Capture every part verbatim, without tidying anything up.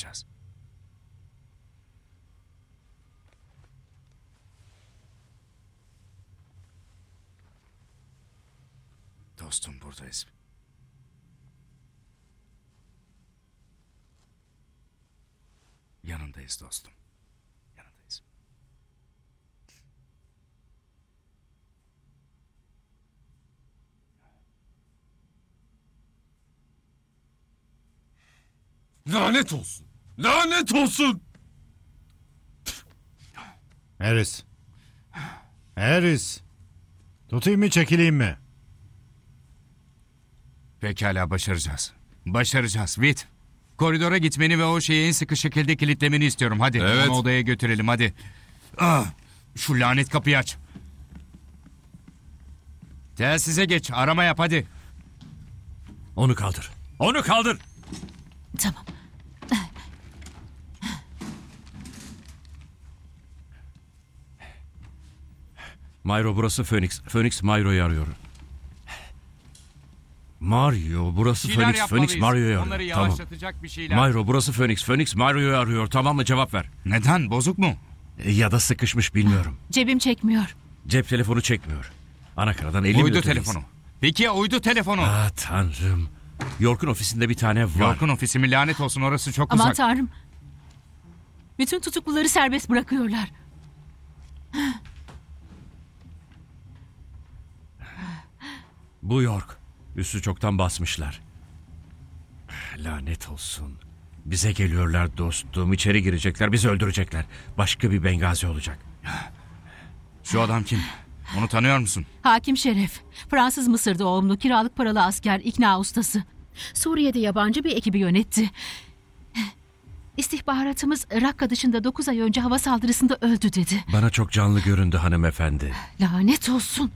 başaracağız. Dostum, buradayız. Yanındayız dostum. Yanındayız. Lanet olsun. Lanet olsun. Harris. Harris. Tutayım mı, çekileyim mi? Pekala, başaracağız. Başaracağız. Vit. Koridora gitmeni ve o şeyi en sıkı şekilde kilitlemeni istiyorum. Hadi Evet. onu odaya götürelim hadi. Ah, şu lanet kapıyı aç. Telsize geç, arama yap hadi. Onu kaldır. Onu kaldır. Tamam. Mario, burası Phoenix. Phoenix Mario'yu arıyor. Mario, burası Bir şeyler Phoenix. Phoenix yapmalıyız. Mario'yu Onları arıyor. Tamam. yavaşlatacak bir şeyler. Mario, burası Phoenix. Phoenix Mario'yu arıyor. Tamam mı? Cevap ver. Neden? Bozuk mu? E, Ya da sıkışmış, bilmiyorum. Cebim çekmiyor. Cep telefonu çekmiyor. Anakaradan elli Uydu bin telefonu. Peki ya uydu telefonu? Ah tanrım. York'un ofisinde bir tane var. York'un ofisi mi? Lanet olsun, orası çok Aman uzak. tanrım. Bütün tutukluları serbest bırakıyorlar. Bu York. Üstü çoktan basmışlar. Lanet olsun. Bize geliyorlar dostum. İçeri girecekler. Bizi öldürecekler. Başka bir Bengazi olacak. Şu adam kim? Onu tanıyor musun? Hakim Şeref. Fransız Mısır doğumlu kiralık paralı asker, ikna ustası. Suriye'de yabancı bir ekibi yönetti. İstihbaratımız Rakka dışında dokuz ay önce hava saldırısında öldü dedi. Bana çok canlı göründü hanımefendi. Lanet olsun.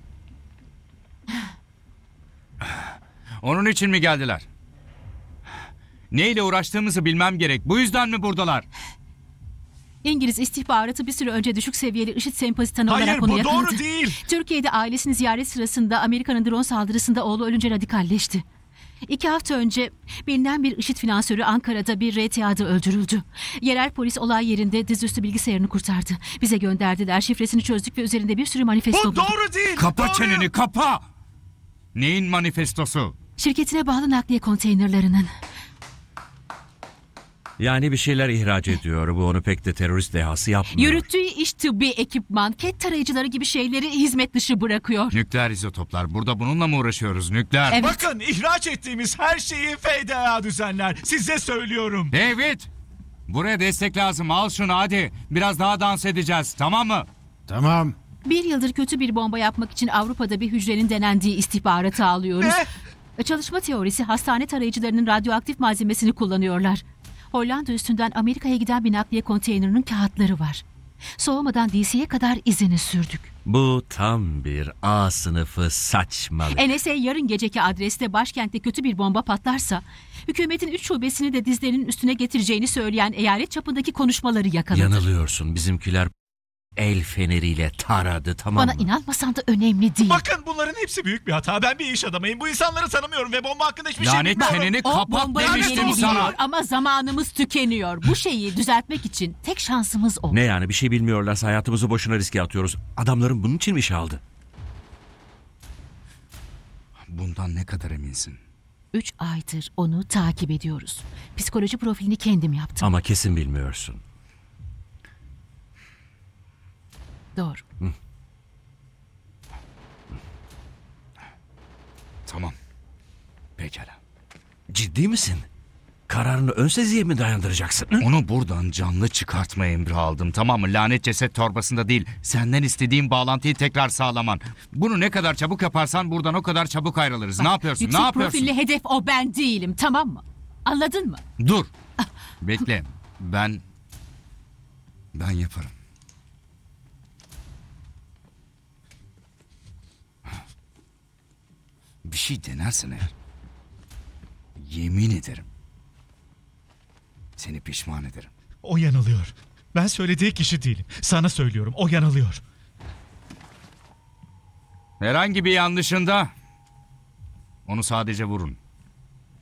Onun için mi geldiler? Neyle uğraştığımızı bilmem gerek. Bu yüzden mi buradalar? İngiliz istihbaratı bir süre önce düşük seviyeli IŞİD sempatisanı olarak Hayır, onu bu yakaladı. doğru değil. Türkiye'de ailesini ziyaret sırasında Amerika'nın drone saldırısında oğlu ölünce radikalleşti. İki hafta önce bilinen bir IŞİD finansörü Ankara'da bir R T A'da öldürüldü. Yerel polis olay yerinde dizüstü bilgisayarını kurtardı. Bize gönderdiler, şifresini çözdük ve üzerinde bir sürü manifesto Bu bulduk. doğru değil. Kapa doğru. çeneni, kapa! Neyin manifestosu? Şirketine bağlı nakliye konteynerlarının. Yani bir şeyler ihraç ediyor. Bu onu pek de terörist dehası yapmıyor. Yürüttüğü iş tıbbi ekipman, ket tarayıcıları gibi şeyleri hizmet dışı bırakıyor. Nükleer izotoplar. Burada bununla mı uğraşıyoruz? Nükleer. Evet. Bakın, ihraç ettiğimiz her şeyi F D A düzenler. Size söylüyorum. David! Buraya destek lazım. Al şunu hadi. Biraz daha dans edeceğiz. Tamam mı? Tamam. Bir yıldır kötü bir bomba yapmak için Avrupa'da bir hücrenin denendiği istihbaratı alıyoruz. Ne? Çalışma teorisi hastane tarayıcılarının radyoaktif malzemesini kullanıyorlar. Hollanda üstünden Amerika'ya giden bir nakliye konteynerinin kağıtları var. Soğumadan D C'ye kadar izini sürdük. Bu tam bir A sınıfı saçmalık. N S A yarın geceki adreste başkentte kötü bir bomba patlarsa hükümetin üç şubesini de dizlerinin üstüne getireceğini söyleyen eyalet çapındaki konuşmaları yakaladı. Yanılıyorsun. Bizimkiler el feneriyle taradı, tamam Bana mı? inanmasan da önemli değil. Bakın, bunların hepsi büyük bir hata. Ben bir iş adamıyım. Bu insanları tanımıyorum ve bomba hakkında hiçbir şey Lanet bilmiyorum. çeneni O kapat bombayı demiştim gelebiliyor sana. ama zamanımız tükeniyor. Bu şeyi düzeltmek için tek şansımız o. Ne yani, bir şey bilmiyorlarsa hayatımızı boşuna riske atıyoruz. Adamların bunun için mi işe aldı? Bundan ne kadar eminsin? Üç aydır onu takip ediyoruz. Psikoloji profilini kendim yaptım. Ama kesin bilmiyorsun. Doğru. Tamam. Pekala. Ciddi misin? Kararını ön seziye mi dayandıracaksın? Hı? Onu buradan canlı çıkartma emri aldım, tamam mı? Lanet ceset torbasında değil. Senden istediğim bağlantıyı tekrar sağlaman. Bunu ne kadar çabuk yaparsan buradan o kadar çabuk ayrılırız. Ne yapıyorsun? Yüksek Ne yapıyorsun? profilli hedef o ben değilim, tamam mı? Anladın mı? Dur. Bekle. Ben... Ben yaparım. Bir şey denersen eğer... Yemin ederim... Seni pişman ederim. O yanılıyor. Ben söylediği kişi değilim. Sana söylüyorum, o yanılıyor. Herhangi bir yanlışında... Onu sadece vurun.